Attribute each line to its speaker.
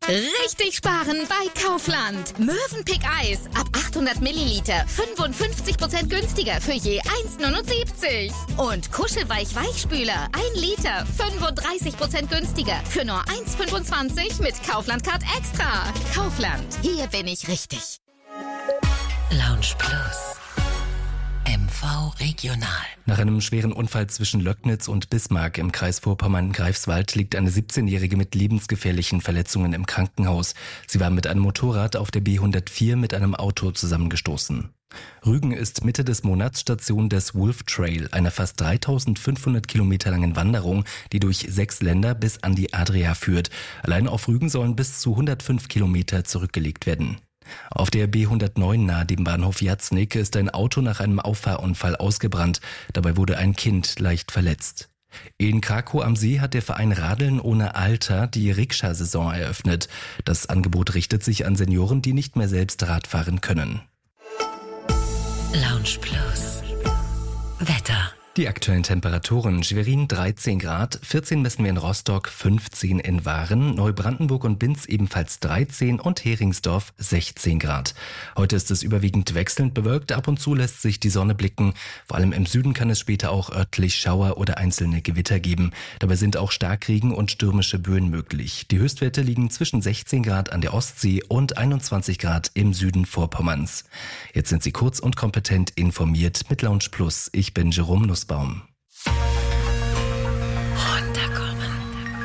Speaker 1: Richtig sparen bei Kaufland. Mövenpick Eis ab 800 Milliliter 55% günstiger für je 1,79. Und Kuschelweich-Weichspüler 1 Liter 35% günstiger für nur 1,25 mit Kaufland Card Extra. Kaufland, hier bin ich richtig.
Speaker 2: Lounge Plus. MV Regional.
Speaker 3: Nach einem schweren Unfall zwischen Löcknitz und Bismarck im Kreis Vorpommern-Greifswald liegt eine 17-Jährige mit lebensgefährlichen Verletzungen im Krankenhaus. Sie war mit einem Motorrad auf der B104 mit einem Auto zusammengestoßen. Rügen ist Mitte des Monats Station des Wolf Trail, einer fast 3500 Kilometer langen Wanderung, die durch 6 Länder bis an die Adria führt. Allein auf Rügen sollen bis zu 105 Kilometer zurückgelegt werden. Auf der B109 nahe dem Bahnhof Jatznik ist ein Auto nach einem Auffahrunfall ausgebrannt. Dabei wurde ein Kind leicht verletzt. In Krakow am See hat der Verein Radeln ohne Alter die Rikscha-Saison eröffnet. Das Angebot richtet sich an Senioren, die nicht mehr selbst Radfahren können.
Speaker 2: Lounge Plus. Wetter.
Speaker 3: Die aktuellen Temperaturen: Schwerin 13 Grad, 14 messen wir in Rostock, 15 in Waren, Neubrandenburg und Binz ebenfalls 13 und Heringsdorf 16 Grad. Heute ist es überwiegend wechselnd bewölkt, ab und zu lässt sich die Sonne blicken. Vor allem im Süden kann es später auch örtlich Schauer oder einzelne Gewitter geben. Dabei sind auch Starkregen und stürmische Böen möglich. Die Höchstwerte liegen zwischen 16 Grad an der Ostsee und 21 Grad im Süden Vorpommerns. Jetzt sind Sie kurz und kompetent informiert mit Lounge Plus. Ich bin Jerome Nussbaum.